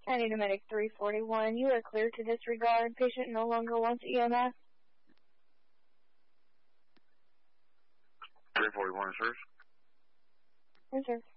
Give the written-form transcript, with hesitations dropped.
I need a medic 341. You are clear to disregard. Patient no longer wants EMS. 341, sir. Yes, sir.